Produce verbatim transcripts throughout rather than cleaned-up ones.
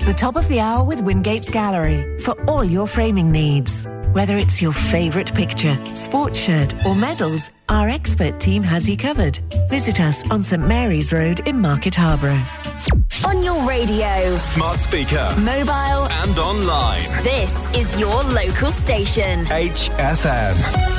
the top of the hour with Wingate's Gallery for all your framing needs. Whether it's your favourite picture, sports shirt or medals, our expert team has you covered. Visit us on St Mary's Road in Market Harborough. On your radio, smart speaker, mobile and online. This is your local station. H F M.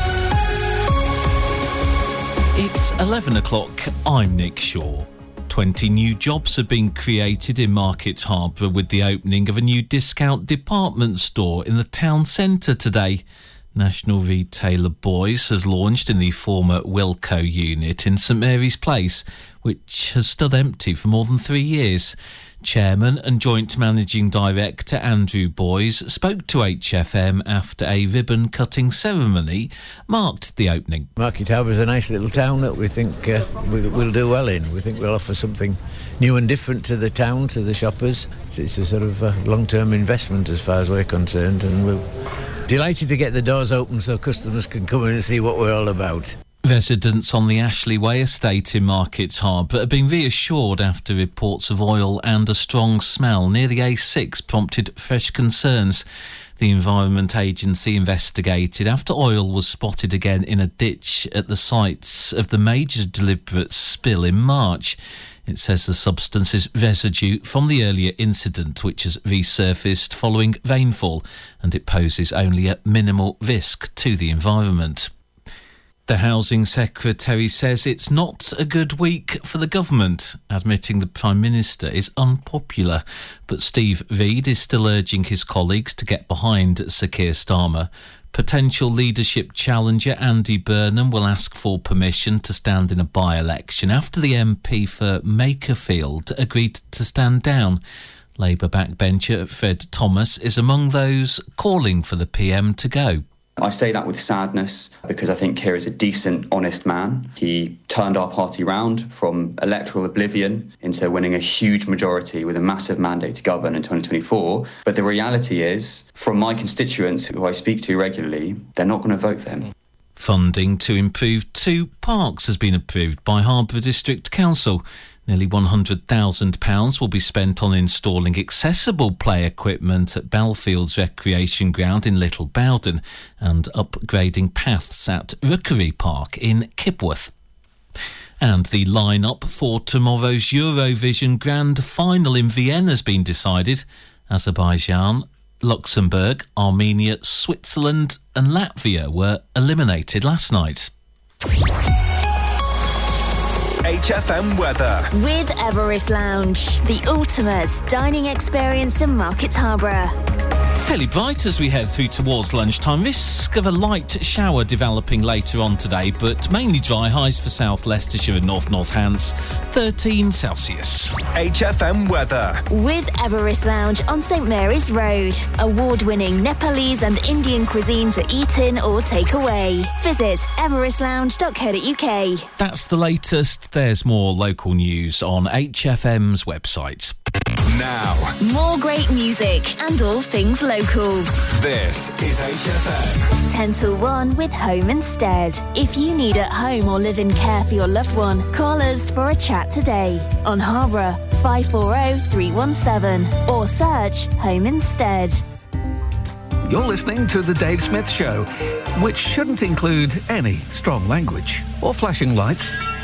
It's eleven o'clock. I'm Nick Shaw. twenty new jobs have been created in Market Harborough with the opening of a new discount department store in the town centre today. National retailer Boys has launched in the former Wilko unit in St Mary's Place, which has stood empty for more than three years. Chairman and Joint Managing Director Andrew Boys spoke to H F M after a ribbon-cutting ceremony marked the opening. Market Harborough is a nice little town that we think uh, we'll, we'll do well in. We think we'll offer something new and different to the town, to the shoppers. It's, it's a sort of uh, long-term investment as far as we're concerned, and we're delighted to get the doors open so customers can come in and see what we're all about. Residents on the Ashley Way estate in Market Harborough have been reassured after reports of oil and a strong smell near the A six prompted fresh concerns. The Environment Agency investigated after oil was spotted again in a ditch at the sites of the major deliberate spill in March. It says the substance is residue from the earlier incident, which has resurfaced following rainfall, and it poses only a minimal risk to the environment. The Housing Secretary says it's not a good week for the government, admitting the Prime Minister is unpopular. But Steve Reid is still urging his colleagues to get behind Sir Keir Starmer. Potential leadership challenger Andy Burnham will ask for permission to stand in a by-election after the M P for Makerfield agreed to stand down. Labour backbencher Fred Thomas is among those calling for the P M to go. I say that with sadness because I think Keir is a decent, honest man. He turned our party round from electoral oblivion into winning a huge majority with a massive mandate to govern in twenty twenty-four. But the reality is, from my constituents who I speak to regularly, they're not going to vote for him. Funding to improve two parks has been approved by Harborough District Council. Nearly one hundred thousand pounds will be spent on installing accessible play equipment at Belfields Recreation Ground in Little Bowden and upgrading paths at Rookery Park in Kibworth. And the line-up for tomorrow's Eurovision Grand Final in Vienna has been decided. Azerbaijan, Luxembourg, Armenia, Switzerland and Latvia were eliminated last night. H F M weather. With Everest Lounge, the ultimate dining experience in Market Harborough. Fairly bright as we head through towards lunchtime. Risk of a light shower developing later on today, but mainly dry. Highs for South Leicestershire and North Northants, thirteen Celsius. H F M weather. With Everest Lounge on St Mary's Road. Award-winning Nepalese and Indian cuisine to eat in or take away. Visit everest lounge dot co dot uk. That's the latest. There's more local news on H F M's website. Now, more great music and all things local. This is H F M. ten till one with Home Instead. If you need at home or live in care for your loved one, call us for a chat today on Harborough five four zero three one seven or search Home Instead. You're listening to The Dave Smith Show, which shouldn't include any strong language or flashing lights.